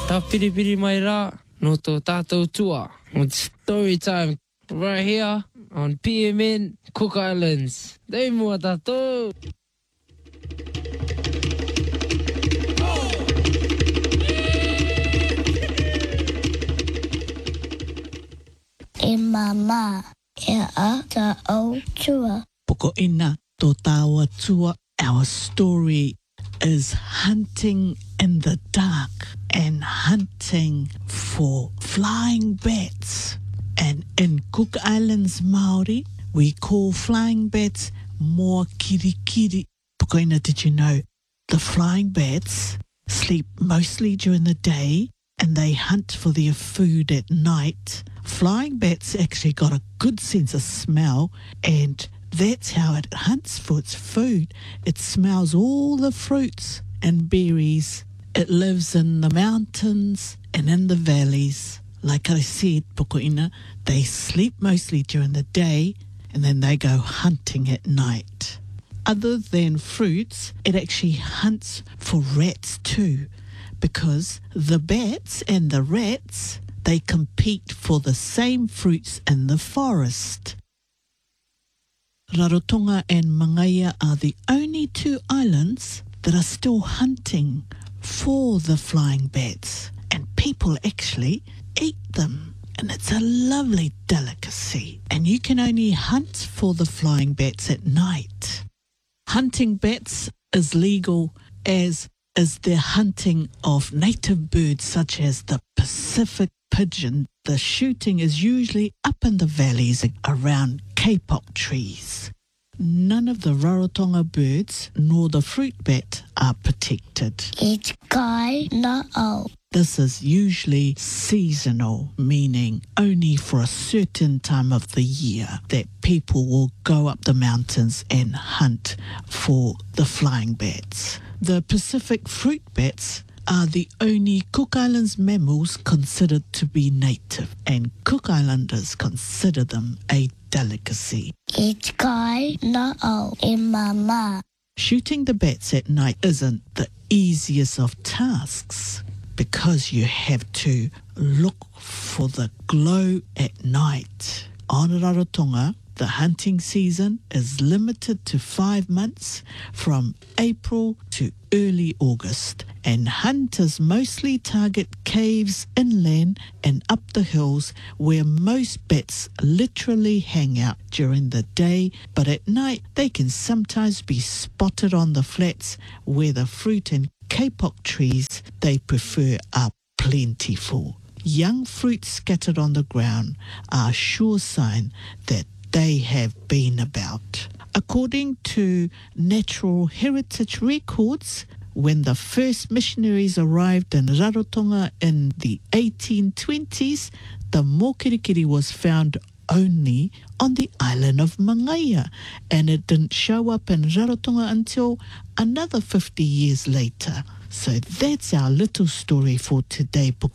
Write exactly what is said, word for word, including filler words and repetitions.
Tā piripiri mai rā, no tō tātou tua. It's story time right here on P M N Cook Islands. Dei mua tātou! E mama, e a tā au tua. Poko ina tō tāua tua. Our story is hunting in the dark and hunting for flying bats. And in Cook Islands Māori, we call flying bats moa kirikiri. Pukoina, did you know the flying bats sleep mostly during the day and they hunt for their food at night? Flying bats actually got a good sense of smell, and that's how it hunts for its food. It smells all the fruits and berries. It lives in the mountains and in the valleys. Like I said, Pukoina, they sleep mostly during the day and then they go hunting at night. Other than fruits, it actually hunts for rats too, because the bats and the rats, they compete for the same fruits in the forest. Rarotonga and Mangaia are the only two islands that are still hunting for the flying bats, and people actually eat them, and it's a lovely delicacy. And you can only hunt for the flying bats at night. Hunting bats is legal, as is the hunting of native birds such as the Pacific pigeon. The shooting is usually up in the valleys around kapok trees. None of the Rarotonga birds nor the fruit bat are protected. It's kai na au. This is usually seasonal, meaning only for a certain time of the year that people will go up the mountains and hunt for the flying bats. The Pacific fruit bats are the only Cook Islands mammals considered to be native, and Cook Islanders consider them a delicacy. It's kai na au e mama. Shooting the bats at night isn't the easiest of tasks, because you have to look for the glow at night. On Rarotonga, the hunting season is limited to five months from April to early August, and hunters mostly target caves inland and up the hills where most bats literally hang out during the day, but at night they can sometimes be spotted on the flats where the fruit and kapok trees they prefer are plentiful. Young fruit scattered on the ground are a sure sign that they have been about. According to Natural Heritage Records, when the first missionaries arrived in Rarotonga in the eighteen twenties, the mokirikiri was found only on the island of Mangaia, and it didn't show up in Rarotonga until another fifty years later. So that's our little story for today.